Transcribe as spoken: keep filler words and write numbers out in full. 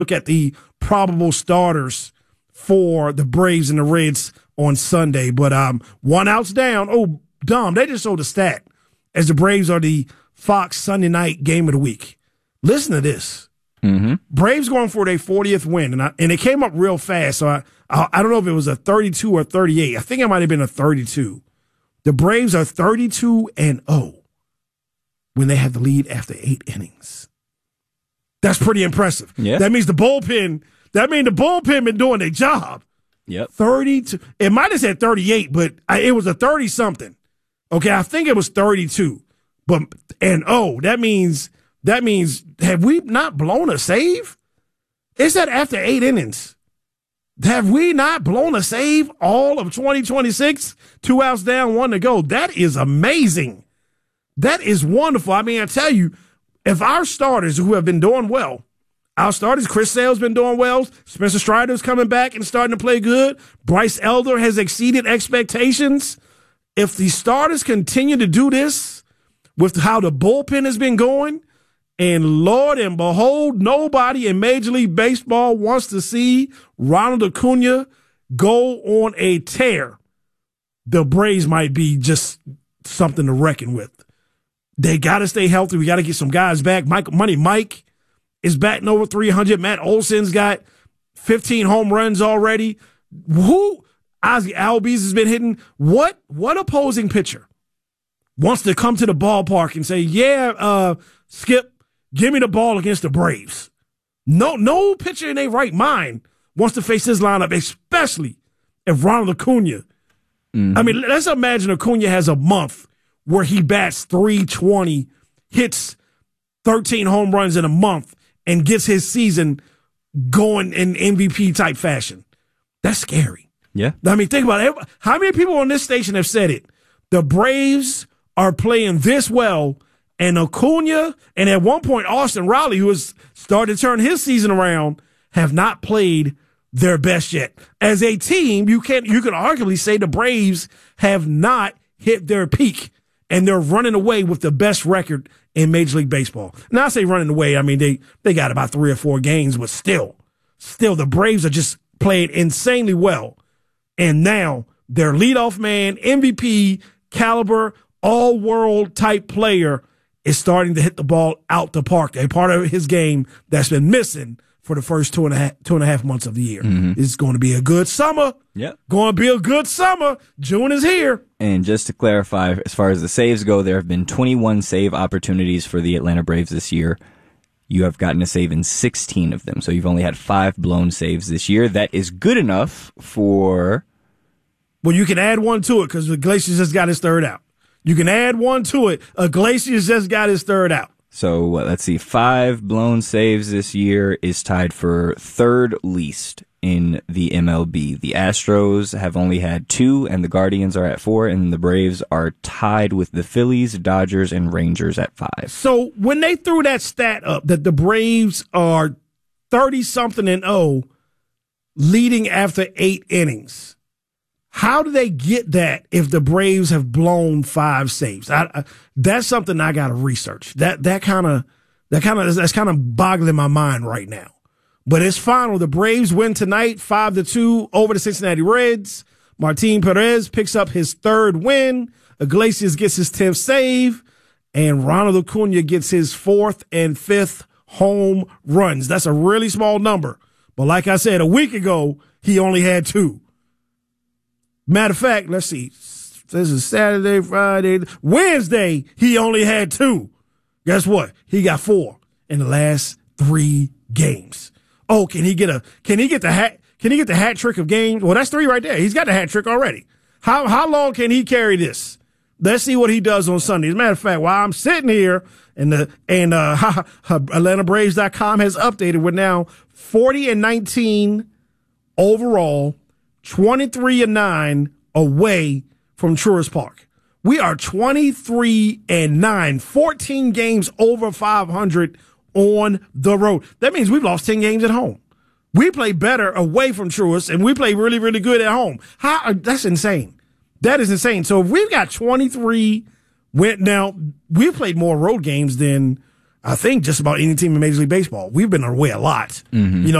look at the probable starters for the Braves and the Reds on Sunday. But um, one out's down. Oh, Dom, they just showed the stat as the Braves are the Fox Sunday night game of the week. Listen to this. Mm-hmm. Braves going for their fortieth win, and I, and it came up real fast. So I, I I don't know if it was a thirty-two or thirty-eight. I think it might have been a thirty-two. The Braves are thirty-two and oh when they have the lead after eight innings. That's pretty impressive. Yeah. That means the bullpen. That means the bullpen been doing their job. Yep. thirty-two. It might have said thirty-eight, but I, it was a thirty something. Okay, I think it was thirty-two. But and oh, that means. That means, have we not blown a save? It said after eight innings. Have we not blown a save all of twenty twenty-six? Two outs down, one to go. That is amazing. That is wonderful. I mean, I tell you, if our starters who have been doing well, our starters, Chris Sale's been doing well, Spencer Strider's coming back and starting to play good, Bryce Elder has exceeded expectations. If the starters continue to do this with how the bullpen has been going, and Lord and behold, nobody in Major League Baseball wants to see Ronald Acuna go on a tear, the Braves might be just something to reckon with. They got to stay healthy. We got to get some guys back. Mike, Money Mike is batting over three hundred. Matt Olson's got fifteen home runs already. Who? Ozzie Albies has been hitting. What, what opposing pitcher wants to come to the ballpark and say, yeah, uh, Skip, give me the ball against the Braves? No, no pitcher in their right mind wants to face this lineup, especially if Ronald Acuna. Mm-hmm. I mean, let's imagine Acuna has a month where he bats three twenty, hits thirteen home runs in a month, and gets his season going in M V P type fashion. That's scary. Yeah. I mean, think about it. How many people on this station have said it? The Braves are playing this well, and Acuna, and at one point Austin Riley, who has started to turn his season around, have not played their best yet. As a team, you can you can arguably say the Braves have not hit their peak, and they're running away with the best record in Major League Baseball. Now, I say running away, I mean, they, they got about three or four games, but still, still, the Braves are just playing insanely well. And now their leadoff man, M V P caliber, all-world type player is starting to hit the ball out the park. A part of his game that's been missing for the first two and a half, two and a half months of the year. Mm-hmm. It's going to be a good summer. Yep. Going to be a good summer. June is here. And just to clarify, as far as the saves go, there have been twenty-one save opportunities for the Atlanta Braves this year. You have gotten a save in sixteen of them. So you've only had five blown saves this year. That is good enough for... Well, you can add one to it because Iglesias just got his third out. You can add one to it. Iglesias just got his third out. So uh, let's see. Five blown saves this year is tied for third least in the M L B. The Astros have only had two, and the Guardians are at four, and the Braves are tied with the Phillies, Dodgers, and Rangers at five. So when they threw that stat up that the Braves are thirty-something and oh, leading after eight innings, how do they get that if the Braves have blown five saves? I, I, that's something I got to research. That that kind of that kind of that's kind of boggling my mind right now. But it's final. The Braves win tonight, five to two over the Cincinnati Reds. Martin Perez picks up his third win. Iglesias gets his tenth save, and Ronald Acuna gets his fourth and fifth home runs. That's a really small number, but like I said a week ago, he only had two. Matter of fact, let's see. This is Saturday, Friday, Wednesday. He only had two. Guess what? He got four in the last three games. Oh, can he get a? Can he get the hat? Can he get the hat trick of games? Well, that's three right there. He's got the hat trick already. How how long can he carry this? Let's see what he does on Sunday. As a matter of fact, while I'm sitting here and the and uh, Atlanta Braves dot com has updated, we're now forty and nineteen overall. twenty-three and nine away from Truist Park. We are twenty-three and nine, fourteen games over five hundred on the road. That means we've lost ten games at home. We play better away from Truist, and we play really, really good at home. How? That's insane. That is insane. So if we've got twenty-three, went now we've played more road games than I think just about any team in Major League Baseball. We've been away a lot. Mm-hmm. You know,